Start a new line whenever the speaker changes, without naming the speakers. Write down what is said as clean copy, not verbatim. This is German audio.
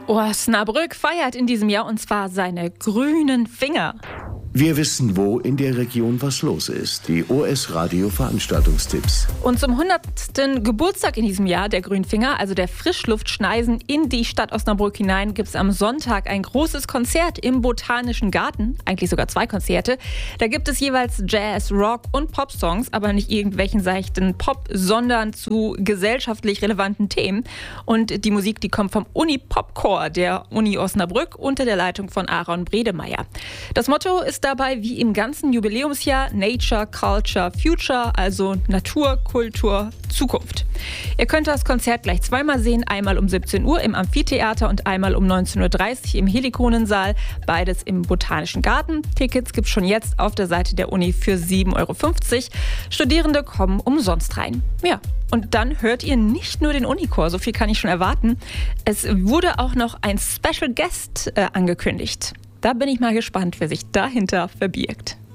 Osnabrück feiert in diesem Jahr und zwar seine grünen Finger.
Wir wissen, wo in der Region was los ist. Die OS-Radio-Veranstaltungstipps.
Und zum 100. Geburtstag in diesem Jahr der Grünfinger, also der Frischluftschneisen in die Stadt Osnabrück hinein, gibt es am Sonntag ein großes Konzert im Botanischen Garten. Eigentlich sogar 2 Konzerte. Da gibt es jeweils Jazz, Rock und Pop-Songs, aber nicht irgendwelchen seichten Pop, sondern zu gesellschaftlich relevanten Themen. Und die Musik, die kommt vom Uni-Pop-Chor der Uni Osnabrück unter der Leitung von Aaron Bredemeier. Das Motto ist dabei wie im ganzen Jubiläumsjahr Nature, Culture, Future, also Natur, Kultur, Zukunft. Ihr könnt das Konzert gleich zweimal sehen, einmal um 17 Uhr im Amphitheater und einmal um 19.30 Uhr im Helikonensaal, beides im Botanischen Garten. Tickets gibt es schon jetzt auf der Seite der Uni für 7,50 €. Studierende kommen umsonst rein. Ja, und dann hört ihr nicht nur den Unichor, so viel kann ich schon erwarten. Es wurde auch noch ein Special Guest angekündigt. Da bin ich mal gespannt, wer sich dahinter verbirgt.